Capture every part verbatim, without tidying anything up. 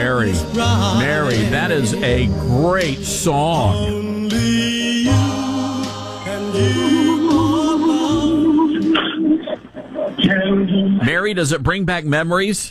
Mary. Mary, that is a great song. Only you and you. Mary, does it bring back memories?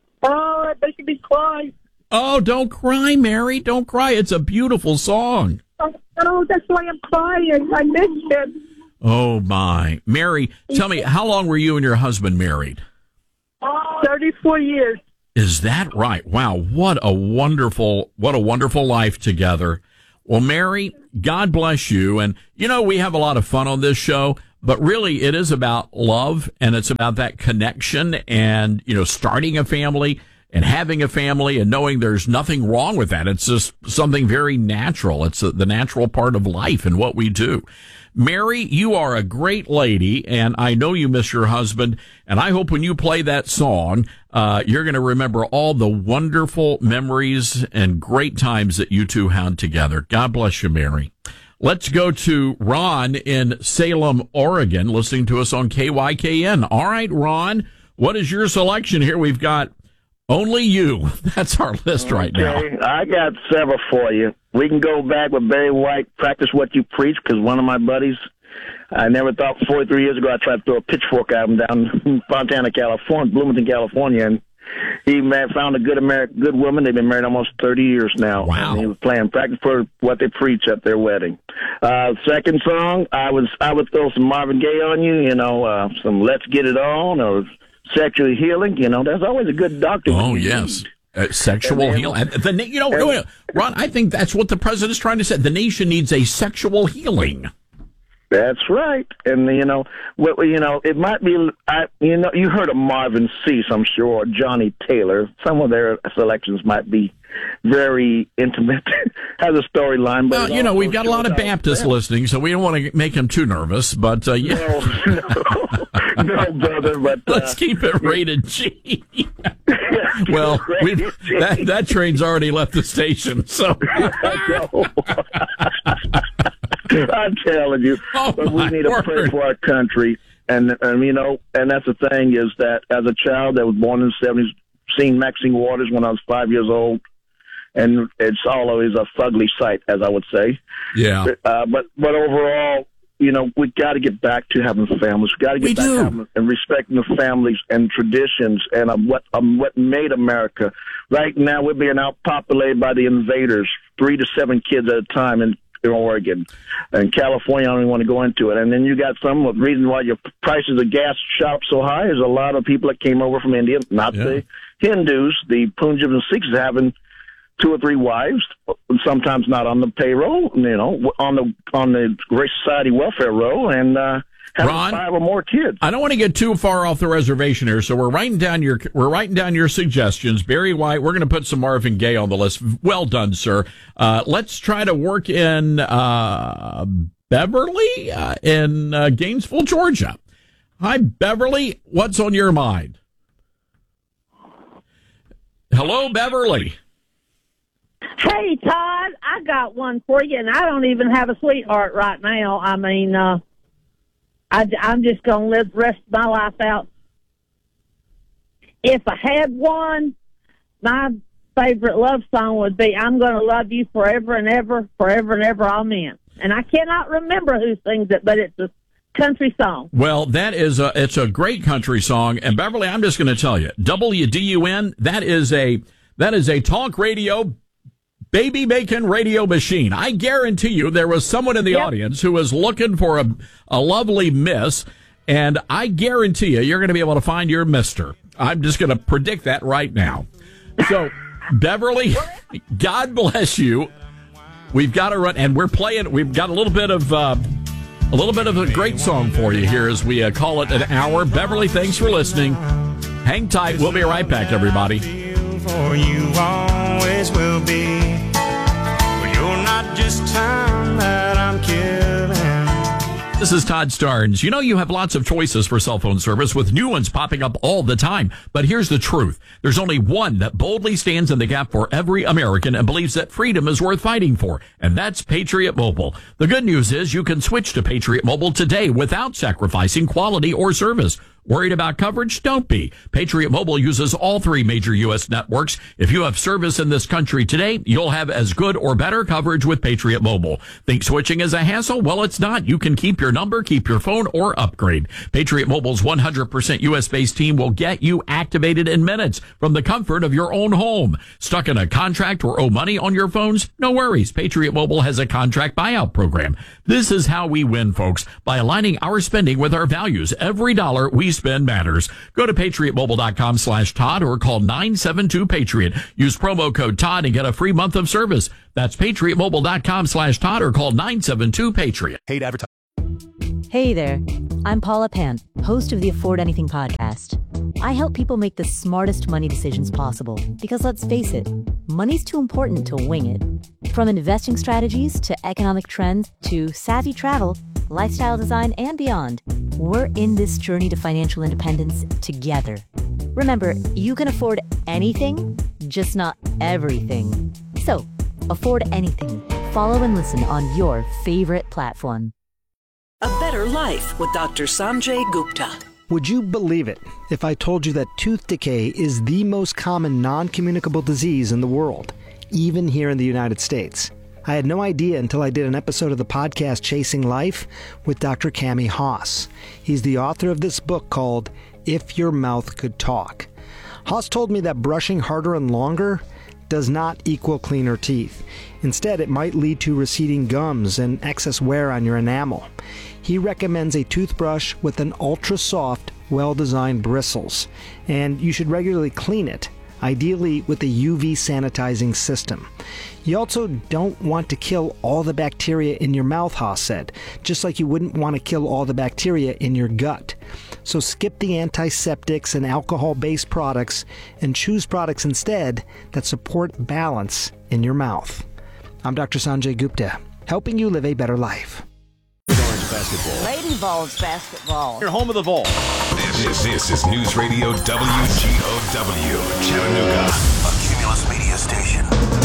Oh, it makes me cry. Oh, don't cry, Mary. Don't cry. It's a beautiful song. Oh, oh that's why I'm crying. I miss him. Oh, my. Mary, tell me, how long were you and your husband married? thirty-four years. Is that right? Wow, what a wonderful, what a wonderful life together. Well, Mary, God bless you. And, you know, we have a lot of fun on this show, but really it is about love, and it's about that connection and, you know, starting a family and having a family and knowing there's nothing wrong with that. It's just something very natural. It's a, the natural part of life and what we do. Mary, you are a great lady, and I know you miss your husband, and I hope when you play that song, uh, you're going to remember all the wonderful memories and great times that you two had together. God bless you, Mary. Let's go to Ron in Salem, Oregon, listening to us on K Y K N. All right, Ron, what is your selection here? We've got Only You. That's our list right now. Okay, I got several for you. We can go back with Barry White, Practice What You Preach, because one of my buddies, I never thought forty-three years ago I tried to throw a pitchfork at him down in Fontana, California, Bloomington, California, and he man, found a good American, good woman. They've been married almost thirty years now. Wow. And he was playing Practice for What They Preach at their wedding. Uh, second song, I was I would throw some Marvin Gaye on you, you know, uh, some Let's Get It On or Sexual Healing. You know, that's always a good doctor. Oh, yes. Uh, sexual healing. The, you know, and, Ron, I think that's what the president's trying to say. The nation needs a sexual healing. That's right. And, you know, what, you know, it might be, I, you know, you heard of Marvin Cease, I'm sure, or Johnny Taylor. Some of their selections might be very intimate, has a storyline. But well, you know, we've got a lot of Baptists listening, so we don't want to make them too nervous. But, uh, yeah. No, no, no, brother. But uh, let's keep it rated G. Well, we've, that, that train's already left the station, so. I'm telling you, oh but we need to word. pray for our country. And, and, you know, and that's the thing is that as a child that was born in the seventies, seen Maxine Waters when I was five years old, and it's always a fugly sight, as I would say. Yeah. Uh, but, but overall, you know, we got to get back to having families. We got to get we back do. to having and respecting the families and traditions and um, what um, what made America. Right now, we're being outpopulated by the invaders, three to seven kids at a time in, in Oregon. And California, I don't even want to go into it. And then you got some of the reason why your prices of gas shot up so high is a lot of people that came over from India, not yeah. the Hindus, the Punjabs and Sikhs having two or three wives, sometimes not on the payroll, you know, on the on the Great Society welfare roll, and uh, having Ron, five or more kids. I don't want to get too far off the reservation here, so we're writing down your we're writing down your suggestions. Barry White, we're going to put some Marvin Gaye on the list. Well done, sir. Uh, let's try to work in uh, Beverly uh, in uh, Gainesville, Georgia. Hi, Beverly. What's on your mind? Hello, Beverly. Hey, Todd, I got one for you, and I don't even have a sweetheart right now. I mean, uh, I, I'm just going to live the rest of my life out. If I had one, my favorite love song would be I'm Going to Love You Forever and Ever, Forever and Ever, Amen. And I cannot remember who sings it, but it's a country song. Well, that is a, it's a great country song. And Beverly, I'm just going to tell you, W D U N, that is a, that is a talk radio baby making radio machine. I guarantee you there was someone in the yep. audience who was looking for a, a lovely miss, and I guarantee you you're going to be able to find your mister. I'm just going to predict that right now. So, Beverly, God bless you. We've got to run, and we're playing, we've got a little bit of, uh, a little bit of a great song for you here as we uh, call it an hour. Beverly, thanks for listening. Hang tight. We'll be right back, everybody. For you always will be. You're not just time that I'm killing. This is Todd Starnes. You know you have lots of choices for cell phone service with new ones popping up all the time. But here's the truth. There's only one that boldly stands in the gap for every American and believes that freedom is worth fighting for. And that's Patriot Mobile. The good news is you can switch to Patriot Mobile today without sacrificing quality or service. Worried about coverage? Don't be. Patriot Mobile uses all three major U S networks. If you have service in this country today, you'll have as good or better coverage with Patriot Mobile. Think switching is a hassle? Well, it's not. You can keep your number, keep your phone, or upgrade. Patriot Mobile's one hundred percent U S-based team will get you activated in minutes from the comfort of your own home. Stuck in a contract or owe money on your phones? No worries. Patriot Mobile has a contract buyout program. This is how we win, folks, by aligning our spending with our values. Every dollar we spend matters. Go to patriotmobile.com slash Todd or call nine seven two Patriot. Use promo code Todd and get a free month of service. That's patriotmobile.com slash Todd or call nine seven two Patriot. Hate advertising. Hey there, I'm Paula Pant, host of the Afford Anything podcast. I help people make the smartest money decisions possible because, let's face it, money's too important to wing it. From investing strategies to economic trends to savvy travel, lifestyle design, and beyond, we're in this journey to financial independence together. Remember, you can afford anything, just not everything. So, afford anything. Follow and listen on your favorite platform. A Better Life with Doctor Sanjay Gupta. Would you believe it if I told you that tooth decay is the most common non-communicable disease in the world, even here in the United States? I had no idea until I did an episode of the podcast Chasing Life with Doctor Cami Haas. He's the author of this book called If Your Mouth Could Talk. Haas told me that brushing harder and longer does not equal cleaner teeth. Instead, it might lead to receding gums and excess wear on your enamel. He recommends a toothbrush with an ultra-soft, well-designed bristles, and you should regularly clean it, ideally with a U V sanitizing system. You also don't want to kill all the bacteria in your mouth, Haas said, just like you wouldn't want to kill all the bacteria in your gut. So skip the antiseptics and alcohol-based products and choose products instead that support balance in your mouth. I'm Doctor Sanjay Gupta, helping you live a better life. Basketball. Lady Vols basketball. Your home of the Vol. This, this, this is News Radio W G O W, Chattanooga, a Cumulus Media station.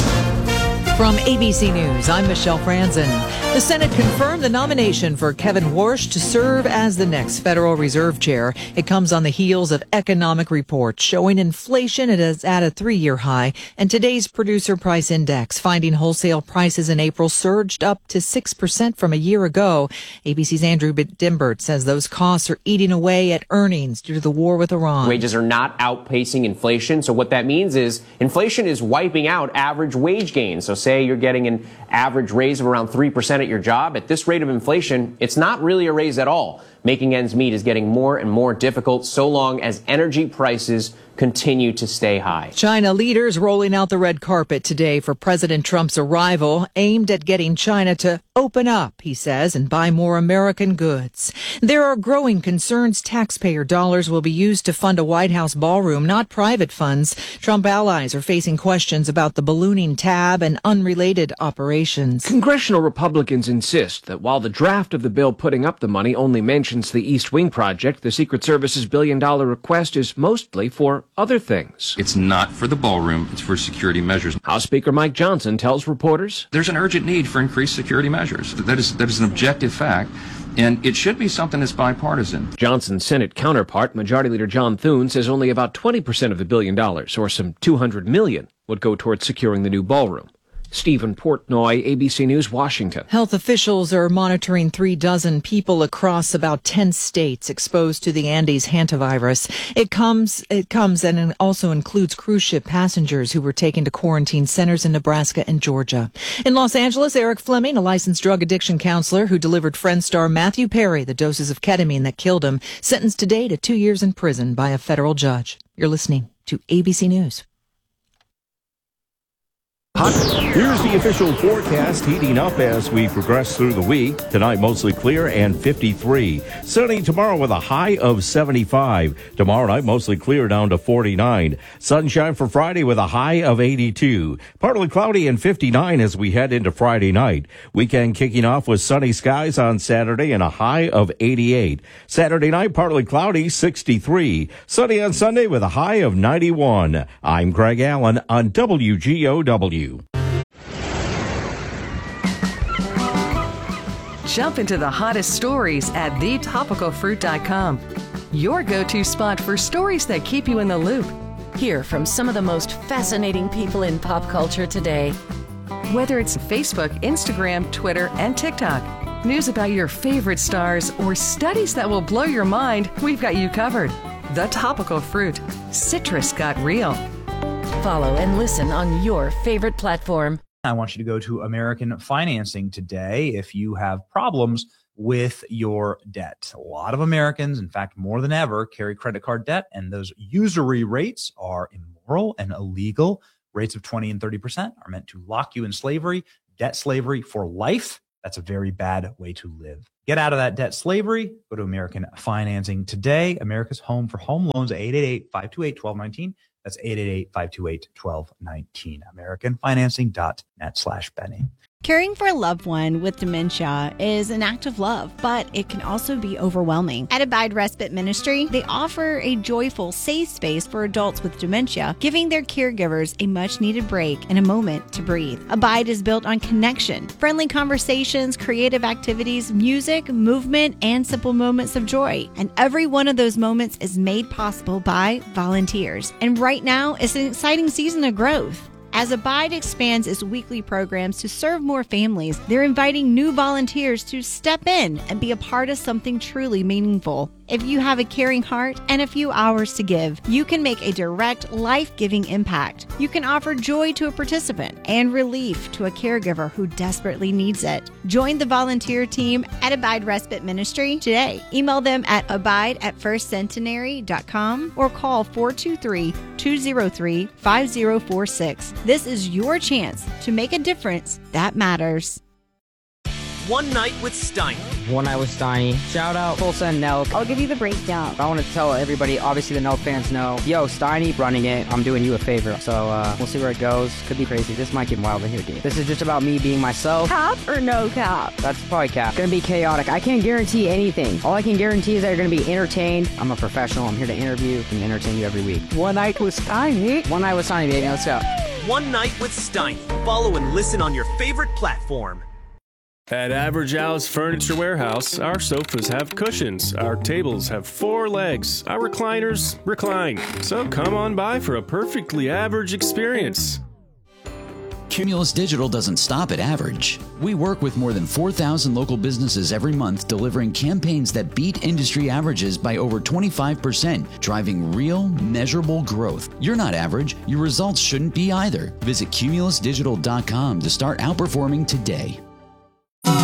From A B C News, I'm Michelle Franzen. The Senate confirmed the nomination for Kevin Warsh to serve as the next Federal Reserve Chair. It comes on the heels of economic reports showing inflation is at a three-year high, and today's Producer Price Index finding wholesale prices in April surged up to six percent from a year ago. A B C's Andrew Dimbert says those costs are eating away at earnings due to the war with Iran. Wages are not outpacing inflation, so what that means is inflation is wiping out average wage gains. So say you're getting an average raise of around three percent at your job. At this rate of inflation, it's not really a raise at all. Making ends meet is getting more and more difficult so long as energy prices continue to stay high. China leaders rolling out the red carpet today for President Trump's arrival, aimed at getting China to open up, he says, and buy more American goods. There are growing concerns taxpayer dollars will be used to fund a White House ballroom, not private funds. Trump allies are facing questions about the ballooning tab and unrelated operations. Congressional Republicans insist that while the draft of the bill putting up the money only mentions the East Wing project, the Secret Service's billion-dollar request is mostly for other things. It's not for the ballroom, it's for security measures. House Speaker Mike Johnson tells reporters there's an urgent need for increased security measures. That is, that is an objective fact, and it should be something that's bipartisan. Johnson's Senate counterpart, Majority Leader John Thune, says only about twenty percent of the billion dollars, or some two hundred million dollars, would go towards securing the new ballroom. Stephen Portnoy, A B C News, Washington. Health officials are monitoring three dozen people across about ten states exposed to the Andes hantavirus. It comes, it comes and it also includes cruise ship passengers who were taken to quarantine centers in Nebraska and Georgia. In Los Angeles, Eric Fleming, a licensed drug addiction counselor who delivered Friend star Matthew Perry the doses of ketamine that killed him, sentenced today to two years in prison by a federal judge. You're listening to A B C News. Here's the official forecast, heating up as we progress through the week. Tonight, mostly clear and fifty-three. Sunny tomorrow with a high of seventy-five. Tomorrow night, mostly clear down to forty-nine. Sunshine for Friday with a high of eighty-two. Partly cloudy and fifty-nine as we head into Friday night. Weekend kicking off with sunny skies on Saturday and a high of eighty-eight. Saturday night, partly cloudy, sixty-three. Sunny on Sunday with a high of ninety-one. I'm Greg Allen on W G O W. Jump into the hottest stories at the topical fruit dot com. your go-to spot for stories that keep you in the loop. Hear from some of the most fascinating people in pop culture today. Whether it's Facebook, Instagram, Twitter, and TikTok, news about your favorite stars, or studies that will blow your mind, we've got you covered. The Topical Fruit. Citrus got real. Follow and listen on your favorite platform. I want you to go to American Financing today if you have problems with your debt. A lot of Americans, in fact, more than ever, carry credit card debt, and those usury rates are immoral and illegal. Rates of twenty and thirty percent are meant to lock you in slavery, debt slavery for life. That's a very bad way to live. Get out of that debt slavery. Go to American Financing today. America's home for home loans, eight eight eight, five two eight, one two one nine. That's eight eight eight, five two eight, one two one nine. American Financing dot net slash Benny. Caring for a loved one with dementia is an act of love, but it can also be overwhelming. At Abide Respite Ministry, they offer a joyful, safe space for adults with dementia, giving their caregivers a much-needed break and a moment to breathe. Abide is built on connection, friendly conversations, creative activities, music, movement, and simple moments of joy. And every one of those moments is made possible by volunteers. And right now is an exciting season of growth. As Abide expands its weekly programs to serve more families, they're inviting new volunteers to step in and be a part of something truly meaningful. If you have a caring heart and a few hours to give, you can make a direct, life-giving impact. You can offer joy to a participant and relief to a caregiver who desperately needs it. Join the volunteer team at Abide Respite Ministry today. Email them at abide at first centenary dot com or call four two three, two zero three, five zero four six. This is your chance to make a difference that matters. One Night with Steiny. One Night with Steiny. Shout out Tulsa and Nelk. I'll give you the breakdown. I want to tell everybody, obviously the Nelk fans know, yo, Steiny running it. I'm doing you a favor. So uh, we'll see where it goes. Could be crazy. This might get wild in here, dude. This is just about me being myself. Cap or no cap? That's probably cap. Gonna be chaotic. I can't guarantee anything. All I can guarantee is that you're gonna be entertained. I'm a professional. I'm here to interview and entertain you every week. One Night with Steiny. One Night with Steiny, baby. Let's go. One Night with Steiny. Follow and listen on your favorite platform. At Average Al's Furniture Warehouse, our sofas have cushions, our tables have four legs, our recliners recline. So come on by for a perfectly average experience. Cumulus Digital doesn't stop at average. We work with more than four thousand local businesses every month, delivering campaigns that beat industry averages by over twenty-five percent, driving real, measurable growth. You're not average. Your results shouldn't be either. Visit cumulus digital dot com to start outperforming today.